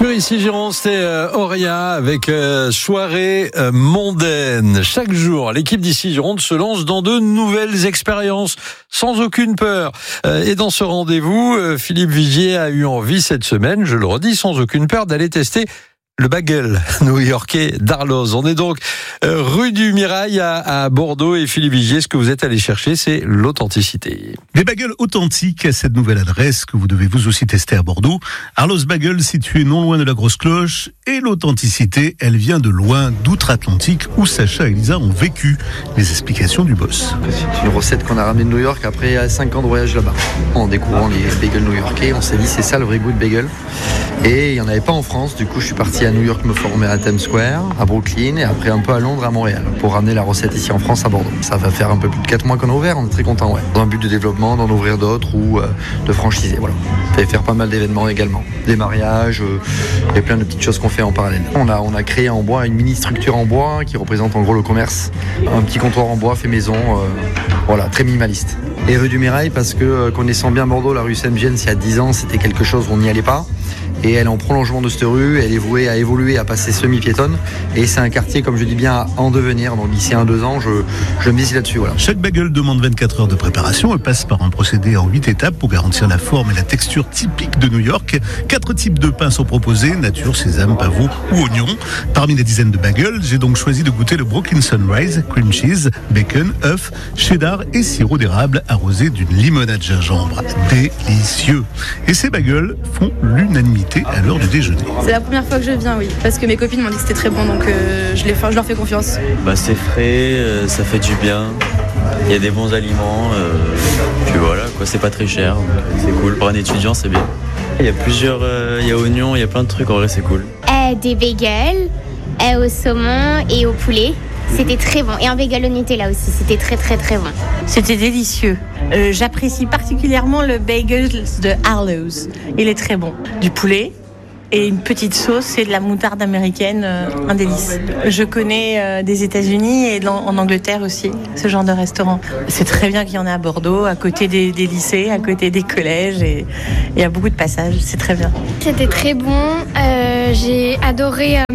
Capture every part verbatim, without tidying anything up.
Sur Ici Gironde, c'est euh, Auria avec euh, soirée euh, mondaine. Chaque jour, l'équipe d'Ici Gironde se lance dans de nouvelles expériences, sans aucune peur. Euh, et dans ce rendez-vous, euh, Philippe Vigier a eu envie cette semaine, je le redis, sans aucune peur, d'aller tester le bagel new-yorkais d'Arloz. On est donc euh, rue du Mirail à, à Bordeaux. Et Philippe Vigier, ce que vous êtes allé chercher, c'est l'authenticité. Des bagels authentiques à cette nouvelle adresse que vous devez vous aussi tester à Bordeaux. Arloz Bagel, situé non loin de la Grosse Cloche. Et l'authenticité, elle vient de loin, d'outre-Atlantique, où Sacha et Elisa ont vécu. Les explications du boss. C'est une recette qu'on a ramenée de New York après cinq ans de voyage là-bas. En découvrant les bagels new-yorkais, on s'est dit c'est ça le vrai goût de bagel. Et il n'y en avait pas en France, du coup je suis parti à New York me former à Times Square, à Brooklyn et après un peu à Londres, à Montréal, pour ramener la recette ici en France, à Bordeaux. Ça va faire un peu plus de quatre mois qu'on a ouvert, on est très contents, ouais. Dans un but de développement, d'en ouvrir d'autres ou euh, de franchiser, voilà. Et faire pas mal d'événements également, des mariages euh, et plein de petites choses qu'on fait en parallèle. On a, on a créé en bois une mini structure en bois qui représente en gros le commerce, un petit comptoir en bois fait maison, euh, voilà, très minimaliste. Et rue du Mirail parce que euh, connaissant bien Bordeaux, la rue Sainte-Vienne, il y a dix ans, c'était quelque chose où on n'y allait pas. Et elle est en prolongement de cette rue, elle est vouée à évoluer, à passer semi-piétonne. Et c'est un quartier, comme je dis bien, à en devenir. Donc d'ici un, deux ans, je, je mise là-dessus. Voilà. Chaque bagel demande vingt-quatre heures de préparation et passe par un procédé en huit étapes pour garantir la forme et la texture typique de New York. Quatre types de pains sont proposés, nature, sésame, pavot ou oignon. Parmi les dizaines de bagels, j'ai donc choisi de goûter le Brooklyn Sunrise, cream cheese, bacon, œuf, cheddar et sirop d'érable arrosé d'une limonade gingembre. Délicieux. Et ces bagels font l'unanimité à l'heure du déjeuner. C'est la première fois que je viens, oui, parce que mes copines m'ont dit que c'était très bon, donc euh, je, les, je leur fais confiance. Bah, c'est frais, euh, ça fait du bien, il y a des bons aliments, euh, puis voilà, quoi, c'est pas très cher, c'est cool. Pour un étudiant, c'est bien. Il y a plusieurs, euh, il y a oignons, il y a plein de trucs, en vrai, c'est cool. Euh, des bagels euh, au saumon et au poulet. C'était très bon. Et un bagel au Nutella aussi, c'était très très très bon. C'était délicieux. Euh, j'apprécie particulièrement le bagel de Arloz. Il est très bon. Du poulet et une petite sauce et de la moutarde américaine, euh, un délice. Je connais euh, des États-Unis et en Angleterre aussi, ce genre de restaurant. C'est très bien qu'il y en ait à Bordeaux, à côté des, des lycées, à côté des collèges, et il y a beaucoup de passages, c'est très bien. C'était très bon. Euh, j'ai adoré... Euh...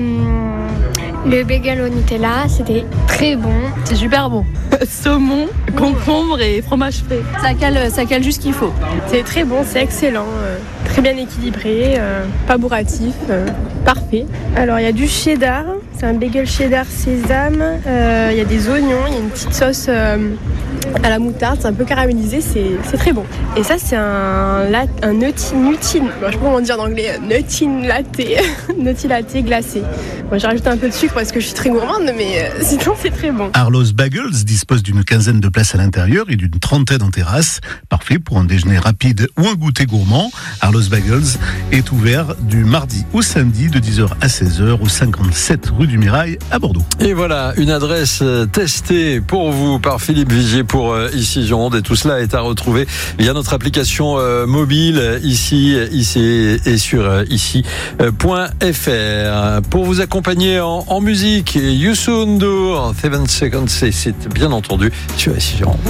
Le bagel au Nutella, c'était très bon. C'est super bon. Saumon, concombre et fromage frais. Ça cale, ça cale juste ce qu'il faut. C'est très bon, c'est excellent. Euh, très bien équilibré, euh, pas bourratif, euh, parfait. Alors il y a du cheddar, c'est un bagel cheddar sésame. Euh, il y a des oignons, il y a une petite sauce euh, à la moutarde, c'est un peu caramélisé, c'est, c'est très bon. Et ça c'est un, lat, un nutty, nutty, bon, je sais pas comment dire en anglais, nutty latte, nutty latte glacé. Bon, j'ai rajouté un peu de sucre parce que je suis très gourmande, mais euh, sinon c'est très bon. Arloz Bagels dispose d'une quinzaine de places à l'intérieur et d'une trentaine en terrasse. Parfait pour un déjeuner rapide ou un goûter gourmand. Arloz Bagels est ouvert du mardi au samedi de dix heures à seize heures au cinquante-sept rue du Mirail à Bordeaux. Et voilà, une adresse testée pour vous par Philippe Vigier pour euh, Ici Gironde. Et tout cela est à retrouver via notre application euh, mobile ici, ici et sur euh, ici point f r. Pour vous accompagner en, en musique, You Soon Do, Seven Seconds, c'est bien entendu sur Ici Gironde.